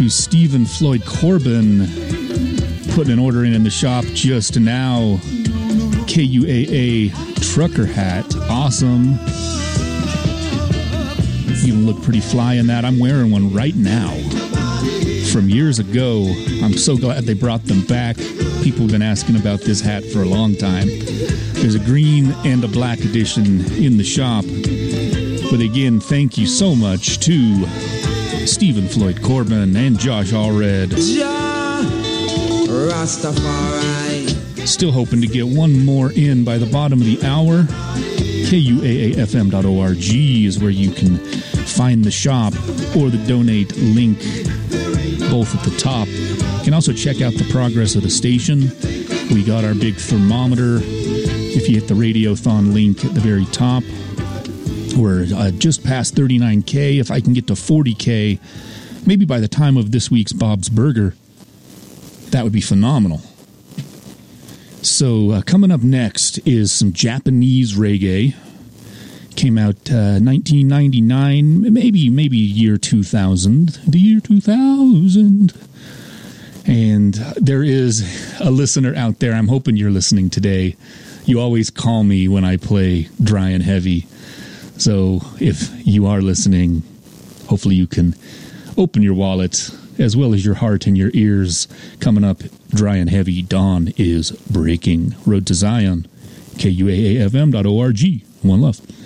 to Stephen Floyd Corbin, putting an order in the shop just now. KUAA trucker hat. Awesome. You look pretty fly in that. I'm wearing one right now. From years ago. I'm so glad they brought them back. People have been asking about this hat for a long time. There's a green and a black edition in the shop. But again, thank you so much to Stephen Floyd Corbin and Josh Allred. Rastafari. Still hoping to get one more in by the bottom of the hour. KUAAFM.org is where you can find the shop or the donate link, both at the top. You can also check out the progress of the station. We got our big thermometer. If you hit the Radiothon link at the very top, we're just past 39K. If I can get to 40K, maybe by the time of this week's Bob's Burger, that would be phenomenal. So coming up next is some Japanese reggae. Came out 1999, maybe year 2000. The year 2000. And there is a listener out there. I'm hoping you're listening today. You always call me when I play Dry and Heavy. So if you are listening, hopefully you can open your wallet as well as your heart and your ears. Coming up, Dry and Heavy, Dawn is Breaking. Road to Zion, KUAAFM.org. One love.